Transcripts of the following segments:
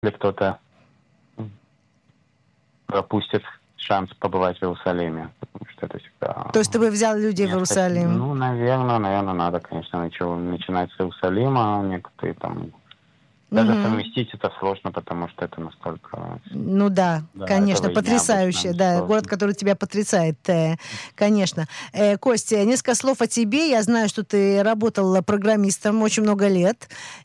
ли кто-то пропустит шанс побывать в Иерусалиме, потому что это всегда То есть ты бы взял людей в место. Иерусалим? Ну, наверное, надо, конечно, начинать с Иерусалима. Некоторые там даже Мгм. совместить это сложно, потому что это настолько, Ну да, да, конечно, этого и необычно, потрясающе, и да, город, сложно. который тебя потрясает, конечно. Костя, несколько слов о тебе. Я знаю, что ты работал программистом очень много лет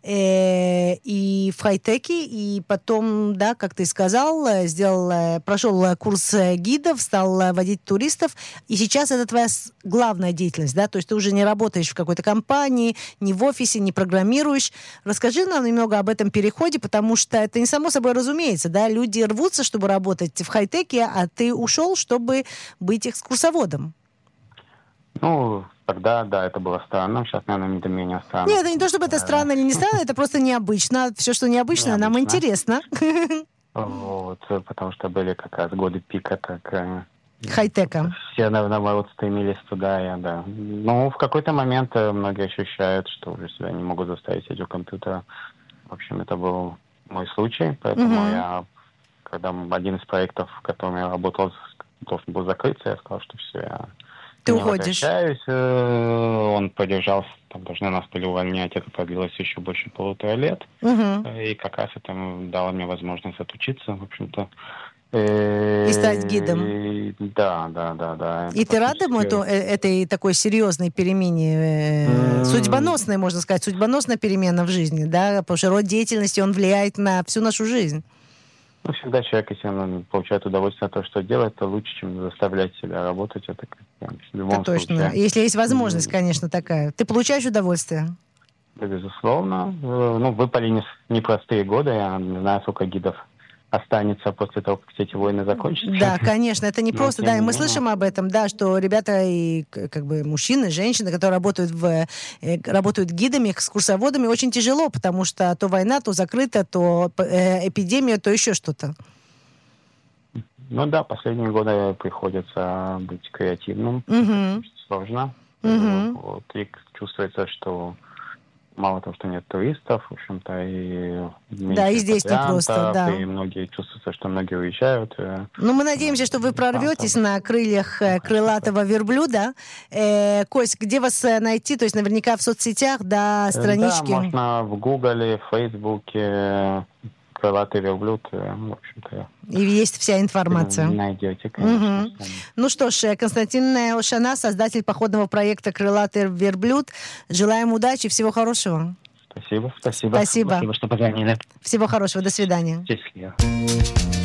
и в хай-теке, и потом, да, как ты сказал, прошел курс гидов, стал водить туристов, и сейчас это твоя главная деятельность, да, то есть ты уже не работаешь в какой-то компании, не в офисе, не программируешь. Расскажи нам немного об этом переходе, потому что это не само собой разумеется, да, люди рвутся, чтобы работать в хай-теке, а ты ушел, чтобы быть экскурсоводом. Ну, тогда, да, это было странно. Сейчас, наверное, это менее странно, Нет, это не потому то, чтобы это что странно или не странно, это просто необычно. Все, что необычно, нам необычно. интересно. Вот, потому что были как раз годы пика, как Хай-тека. все, наоборот, стремились туда, да. Ну, в какой-то момент многие ощущают, что уже себя не могут заставить сидеть у компьютера. В общем, это был мой случай, поэтому Мгм. я, когда один из проектов, в котором я работал, должен был закрыться, я сказал, что все, я Ты не уходишь. возвращаюсь. Он продержался, там должны нас были увольнять, это продлилось еще больше 1,5 лет. Мгм. И как раз это дало мне возможность отучиться, в общем-то. И стать гидом. Да. И Это ты очень рад ему серьезно. этой такой серьезной перемене, судьбоносной, можно сказать, судьбоносная перемена в жизни, да, потому что род деятельности, он влияет на всю нашу жизнь. Ну, всегда человек, если он получает удовольствие от того, что делает, то лучше, чем заставлять себя работать. Это в Это любом точно. случае. Если есть возможность, М, конечно, такая. Ты получаешь удовольствие? Да, безусловно. Ну, выпали непростые годы. Я не знаю, сколько гидов останется после того, как все эти войны закончатся. Да, конечно, это не Но, просто, тем да, и не мы менее. слышим об этом, да, что ребята и как бы мужчины, женщины, которые работают гидами, экскурсоводами, очень тяжело, потому что то война, то закрыто, то эпидемия, то еще что-то. Ну да, последние годы приходится быть креативным. Это, Угу, конечно, сложно. угу. Вот, и чувствуется, что мало того, что нет туристов, в общем-то, и Да, и меньше здесь непросто, репатриантов, да. и многие чувствуются, что многие уезжают. Ну, мы надеемся, что вы прорветесь на крыльях Конечно, так. крылатого верблюда. Кость, где вас найти? То есть наверняка в соцсетях, да, Да, странички. можно в Гугле, в Фейсбуке, крылатый верблюд, в общем-то, И есть вся информация. найдете, конечно, Мгм. сами. Ну что ж, Константин Ошана, создатель походного проекта «Крылатый верблюд». Желаем удачи, всего хорошего. Спасибо. Спасибо. Спасибо, что позвонили. Всего хорошего. До свидания. Счастливо.